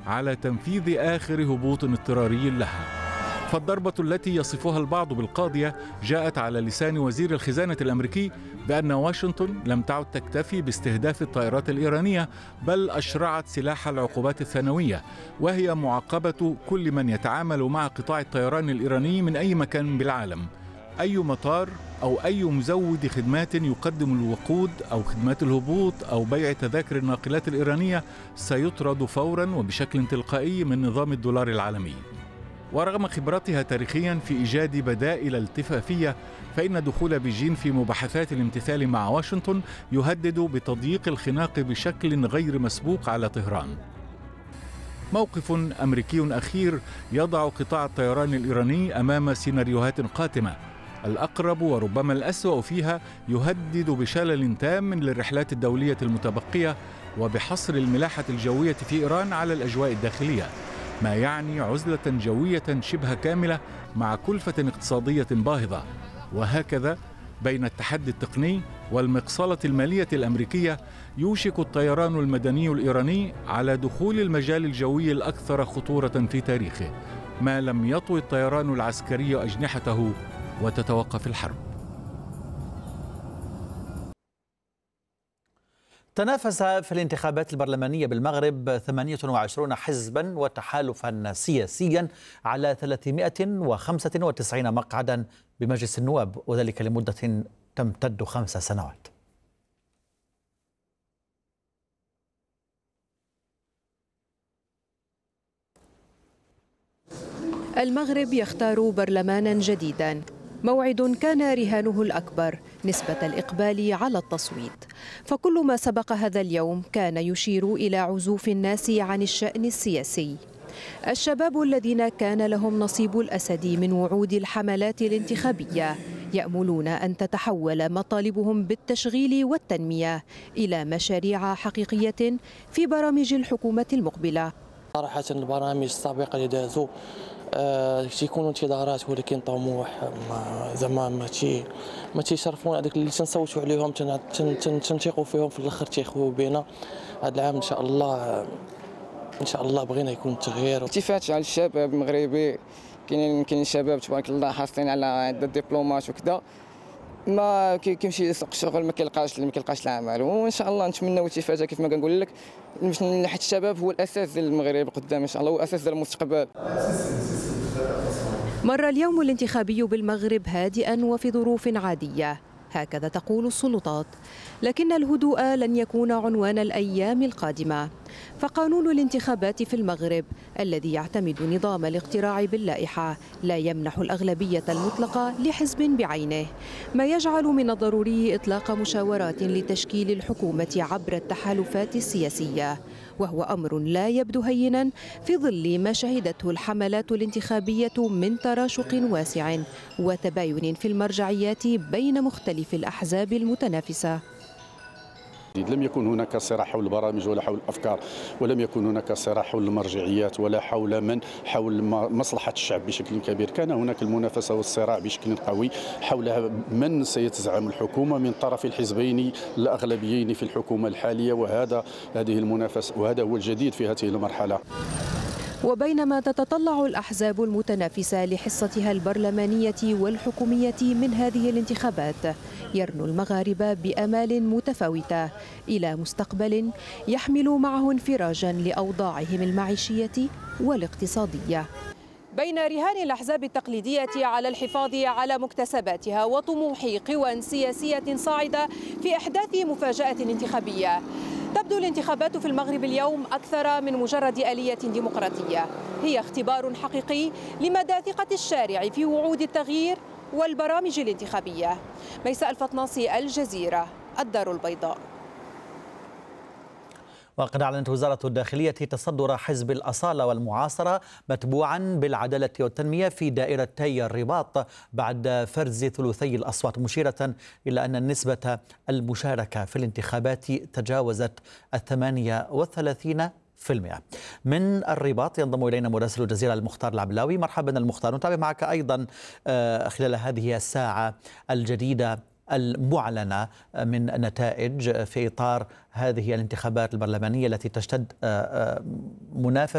على تنفيذ آخر هبوط اضطراري لها. فالضربة التي يصفها البعض بالقاضية جاءت على لسان وزير الخزانة الأمريكي بأن واشنطن لم تعد تكتفي باستهداف الطائرات الإيرانية، بل أشرعت سلاح العقوبات الثانوية، وهي معاقبة كل من يتعامل مع قطاع الطيران الإيراني من أي مكان بالعالم. أي مطار أو أي مزود خدمات يقدم الوقود أو خدمات الهبوط أو بيع تذاكر الناقلات الإيرانية سيطرد فوراً وبشكل تلقائي من نظام الدولار العالمي. ورغم خبرتها تاريخياً في إيجاد بدائل التفافية، فإن دخول بيجين في مباحثات الامتثال مع واشنطن يهدد بتضييق الخناق بشكل غير مسبوق على طهران. موقف أمريكي أخير يضع قطاع الطيران الإيراني أمام سيناريوهات قاتمة. الأقرب وربما الأسوأ فيها يهدد بشلل تام للرحلات الدولية المتبقية وبحصر الملاحة الجوية في إيران على الأجواء الداخلية، ما يعني عزلة جوية شبه كاملة مع كلفة اقتصادية باهظة. وهكذا بين التحدي التقني والمقصلة المالية الأمريكية يوشك الطيران المدني الإيراني على دخول المجال الجوي الأكثر خطورة في تاريخه، ما لم يطوي الطيران العسكري أجنحته وتتوقف الحرب. تنافس في الانتخابات البرلمانية بالمغرب 28 حزبا وتحالفا سياسيا على 395 مقعدا بمجلس النواب، وذلك لمدة تمتد 5 سنوات. المغرب يختار برلمانا جديدا، موعد كان رهانه الأكبر نسبة الإقبال على التصويت، فكل ما سبق هذا اليوم كان يشير إلى عزوف الناس عن الشأن السياسي. الشباب الذين كان لهم نصيب الأسد من وعود الحملات الانتخابية يأملون أن تتحول مطالبهم بالتشغيل والتنمية إلى مشاريع حقيقية في برامج الحكومة المقبلة. صراحة البرامج السابقة اللي دازوا تيكونوا انتظارات، ولكن طموح زعما ما تيشرفونا هذاك اللي تنصوتوا عليهم، تنثقوا فيهم في الاخر تيخويو بينا. هذا العام ان شاء الله بغينا يكون التغيير. التفات على الشباب المغربي، كاينين شباب تبارك الله حاصلين على عده دبلومات وكذا، ما كيمشي يسوق الشغل ما كيلقاش العمل، وان شاء الله نتمنوا التفاته كيف ما كنقول لك، حيت الشباب هو الاساس ديال المغرب قدام ان شاء الله، هو الاساس ديال المستقبل. مر اليوم الانتخابي بالمغرب هادئا وفي ظروف عادية، هكذا تقول السلطات، لكن الهدوء لن يكون عنوان الأيام القادمة، فقانون الانتخابات في المغرب الذي يعتمد نظام الاقتراع باللائحة لا يمنح الأغلبية المطلقة لحزب بعينه، ما يجعل من الضروري إطلاق مشاورات لتشكيل الحكومة عبر التحالفات السياسية، وهو أمر لا يبدو هينا في ظل ما شهدته الحملات الانتخابية من تراشق واسع وتباين في المرجعيات بين مختلف الأحزاب المتنافسة. لم يكن هناك صراع حول البرامج ولا حول الافكار، ولم يكن هناك صراع حول المرجعيات ولا حول مصلحه الشعب بشكل كبير. كان هناك المنافسه والصراع بشكل قوي حول من سيتزعم الحكومه من طرف الحزبين الاغلبيين في الحكومه الحاليه، هذه المنافسه، وهذا هو الجديد في هذه المرحله. وبينما تتطلع الأحزاب المتنافسة لحصتها البرلمانية والحكومية من هذه الانتخابات، يرنو المغاربة بآمال متفاوتة إلى مستقبل يحمل معه انفراجا لأوضاعهم المعيشية والاقتصادية. بين رهان الأحزاب التقليدية على الحفاظ على مكتسباتها وطموح قوى سياسية صاعدة في إحداث مفاجأة انتخابية، تبدو الانتخابات في المغرب اليوم أكثر من مجرد آلية ديمقراطية، هي اختبار حقيقي لمدى ثقة الشارع في وعود التغيير والبرامج الانتخابية. ميساء الفطناصي، الجزيرة، الدار البيضاء. وقد أعلنت وزارة الداخلية تصدر حزب الأصالة والمعاصرة متبوعا بالعدالة والتنمية في دائرتي الرباط بعد فرز ثلثي الأصوات، مشيرة إلى أن النسبة المشاركة في الانتخابات تجاوزت 38%. من الرباط ينضم إلينا مراسل الجزيرة المختار العبلاوي. مرحبا المختار، نتابع معك أيضا خلال هذه الساعة الجديدة المعلنة من نتائج في إطار هذه الانتخابات البرلمانية التي تشتد منافسة